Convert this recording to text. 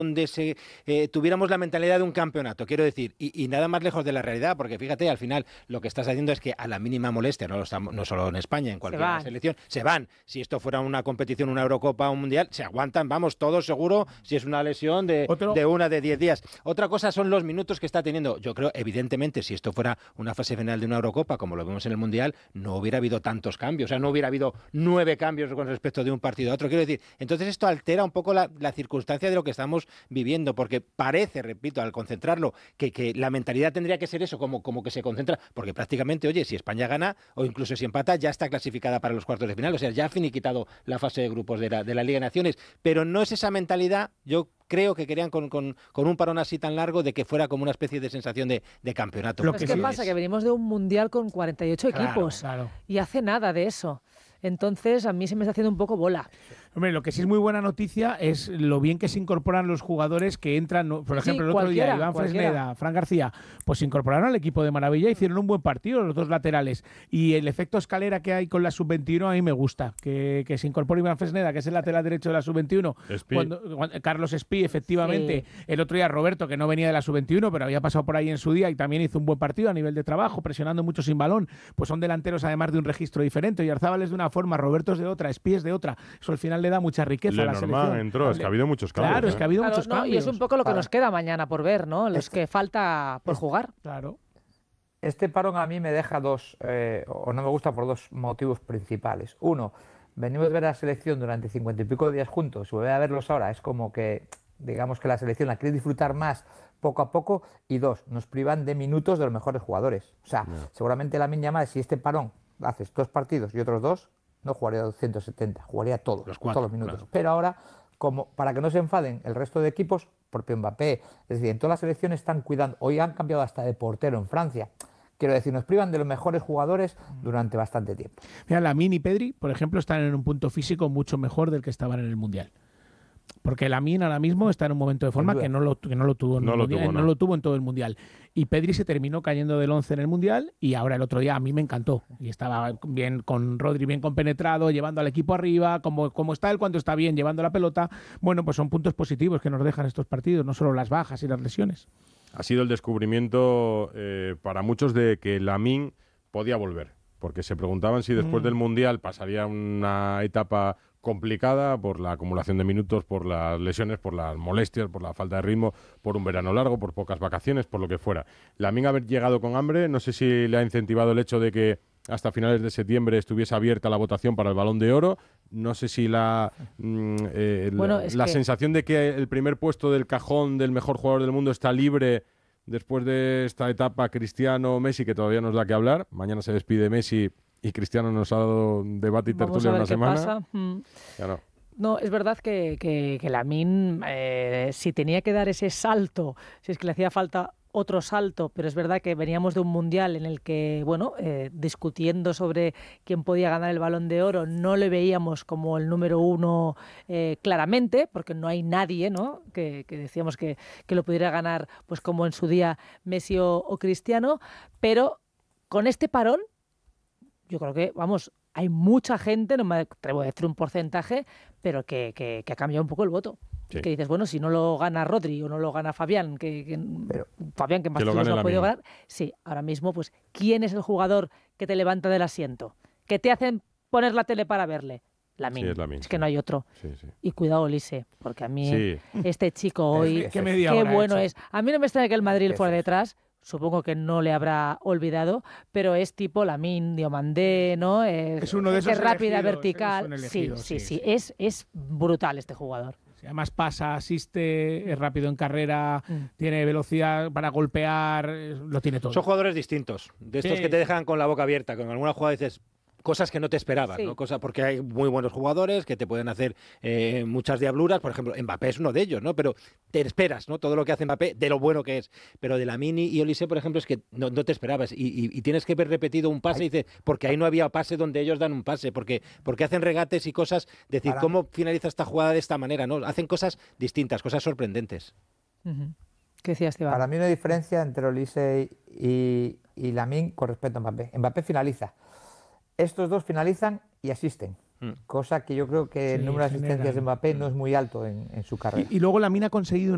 donde tuviéramos la mentalidad de un campeonato, quiero decir, y nada más lejos de la realidad, porque fíjate, al final lo que estás haciendo es que a la mínima molestia, no solo en España, en cualquier selección, se van. Si esto fuera una competición, una Eurocopa, un Mundial, se aguantan, vamos, todos seguro, si es una lesión de 10 días. Otra cosa son los minutos que está teniendo. Yo creo, evidentemente, si esto fuera una fase final de una Eurocopa, como lo vemos en el Mundial, no hubiera habido tantos cambios, o sea, no hubiera habido 9 cambios con respecto de un partido a otro, quiero decir. Entonces esto altera un poco la circunstancia de lo que estamos viviendo, porque parece, repito, al concentrarlo, que la mentalidad tendría que ser eso, como que se concentra, porque prácticamente, oye, si España gana o incluso si empata, ya está clasificada para los cuartos de final, o sea, ya ha finiquitado la fase de grupos de la Liga de Naciones, pero no es esa mentalidad, yo creo que querían con un parón así tan largo de que fuera como una especie de sensación de campeonato. Lo que ¿qué pasa? Que venimos de un Mundial con 48 equipos y hace nada de eso. Entonces, a mí se me está haciendo un poco bola. Hombre, lo que sí es muy buena noticia es lo bien que se incorporan los jugadores que entran. Por ejemplo, el otro día, Iván Fresneda, Fran García, pues se incorporaron al equipo de maravilla, hicieron un buen partido los dos laterales. Y el efecto escalera que hay con la sub-21 a mí me gusta. Que se incorpore Iván Fresneda, que es el lateral derecho de la sub-21. Carlos Espí, efectivamente. Sí. El otro día Roberto, que no venía de la sub-21, pero había pasado por ahí en su día y también hizo un buen partido a nivel de trabajo, presionando mucho sin balón. Pues son delanteros además de un registro diferente. Y Arzábal es de una forma, Roberto es de otra, Espí es de otra. Eso al final le da mucha riqueza a la selección. Entró, es que ha habido muchos cambios. Claro, es que ha habido muchos cambios. Y es un poco lo que nos queda mañana por ver, ¿no? Los que falta por jugar. Claro. Este parón a mí me deja o no me gusta por dos motivos principales. Uno, venimos de ver a la selección durante 50 y pico de días juntos, y volver a verlos ahora es como que, digamos que la selección la quiere disfrutar más poco a poco. Y dos, nos privan de minutos de los mejores jugadores. O sea, seguramente Lamine Yamal, si este parón haces 2 partidos y otros 2, no jugaría 270, jugaría todos los minutos. Claro. Pero ahora, como para que no se enfaden el resto de equipos, propio Mbappé, es decir, en todas las selecciones están cuidando. Hoy han cambiado hasta de portero en Francia. Quiero decir, nos privan de los mejores jugadores durante bastante tiempo. Mira, Lamine y Pedri, por ejemplo, están en un punto físico mucho mejor del que estaban en el Mundial. Porque Lamine ahora mismo está en un momento de forma que no lo tuvo en todo el Mundial. Y Pedri se terminó cayendo del 11 en el Mundial y ahora el otro día a mí me encantó. Y estaba bien con Rodri, bien compenetrado, llevando al equipo arriba, como está él cuando está bien, llevando la pelota. Bueno, pues son puntos positivos que nos dejan estos partidos, no solo las bajas y las lesiones. Ha sido el descubrimiento para muchos de que Lamine podía volver. Porque se preguntaban si después del Mundial pasaría una etapa complicada por la acumulación de minutos, por las lesiones, por las molestias, por la falta de ritmo, por un verano largo, por pocas vacaciones, por lo que fuera. Lamine haber llegado con hambre, no sé si le ha incentivado el hecho de que hasta finales de septiembre estuviese abierta la votación para el Balón de Oro. No sé si la sensación de que el primer puesto del cajón del mejor jugador del mundo está libre después de esta etapa Cristiano-Messi, que todavía nos da que hablar. Mañana se despide Messi y Cristiano nos ha dado debate y tertulia una semana. Claro. No, es verdad que Lamine, si tenía que dar ese salto, si es que le hacía falta otro salto, pero es verdad que veníamos de un Mundial en el que, discutiendo sobre quién podía ganar el Balón de Oro, no le veíamos como el número 1 claramente, porque no hay nadie, ¿no?, que decíamos que lo pudiera ganar, pues como en su día Messi o Cristiano, pero con este parón, yo creo que, hay mucha gente, no me atrevo a decir un porcentaje, pero que ha cambiado un poco el voto. Sí. Que dices, bueno, si no lo gana Rodri o no lo gana Fabián, Fabián que más títulos no ha podido ganar, sí, ahora mismo, pues, ¿quién es el jugador que te levanta del asiento? Que te hacen poner la tele para verle. Lamine. Sí, es Lamine, que no hay otro. Sí. Y cuidado, Olise, porque a mí este chico hoy, qué bueno es. A mí no me extraña que el Madrid fuera detrás. Supongo que no le habrá olvidado, pero es tipo Lamine Diomandé, ¿no? Es uno de esos rápida, elegidos, vertical. Sí. Es brutal este jugador. Además pasa, asiste, es rápido en carrera, tiene velocidad para golpear, lo tiene todo. Son jugadores distintos, de estos que te dejan con la boca abierta. Con alguna jugada dices cosas que no te esperabas, ¿no? Porque hay muy buenos jugadores que te pueden hacer muchas diabluras. Por ejemplo, Mbappé es uno de ellos, ¿no? Pero te esperas, ¿no?, todo lo que hace Mbappé, de lo bueno que es. Pero de Lamine y Olise, por ejemplo, es que no te esperabas. Y tienes que ver repetido un pase y dices, porque ahí no había pase donde ellos dan un pase. Porque hacen regates y cosas. Decir, ¿cómo finaliza esta jugada de esta manera? ¿No? Hacen cosas distintas, cosas sorprendentes. ¿Qué decías, Esteban? Para mí una diferencia entre Olise y Lamine con respecto a Mbappé. Mbappé finaliza. Estos dos finalizan y asisten, cosa que yo creo que el número de asistencias de Mbappé no es muy alto en su carrera. Y luego Lamine ha conseguido